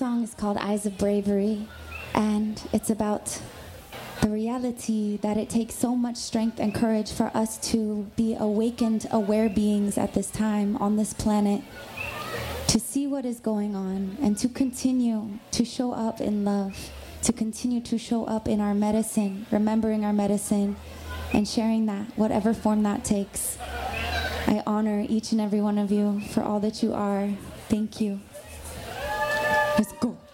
song is called Eyes of Bravery, and it's about the reality that it takes so much strength and courage for us to be awakened, aware beings at this time on this planet, to see what is going on and to continue to show up in love, to continue to show up in our medicine, remembering our medicine and sharing that, whatever form that takes. I honor each and every one of you for all that you are. Thank you. Let's go.